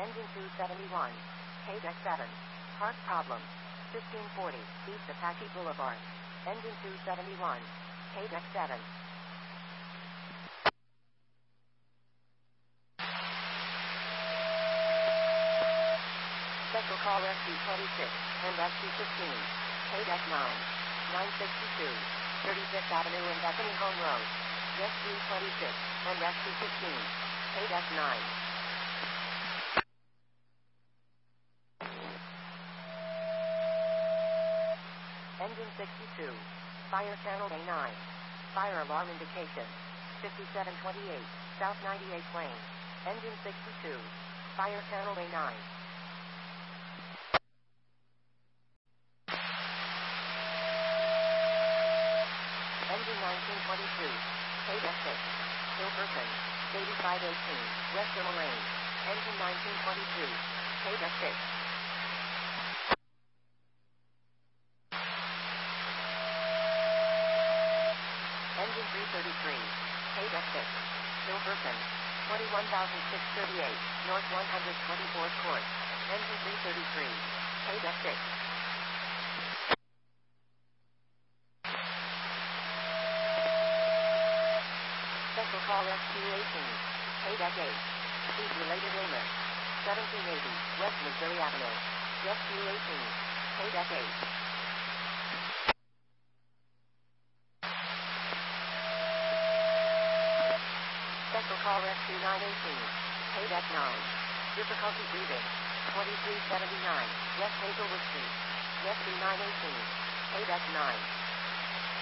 Engine 271. KDEC 7. Heart problem. 1540 East Apache Boulevard. Engine 271. KDEC 7. Special call SC-26 and SC-15. KDEC 9. 962. 35th Avenue and Bethany Home Road. SC-26 and SC-15. KDEC 9. Engine 62. Fire channel A9. Fire alarm indication. 5728. South 98 Lane. Engine 62. Fire channel A9. Engine 1922. KDEC 6. Hilverton. 8518. West Lane. Engine 1922. KDEC 6. Engine 333. KDEC 6. Hilverton. 21,638. North 124th Court. Engine 333. KDEC 6. Special call SQ-18. KDEC 8. Speed-related illness. 1780 West Missouri Avenue. SQ-18. KDEC 8. Special call SQ-918. KDEC 9. Difficulty breathing. 2379 West Hazelwood Street. SQ-918. KDEC 9.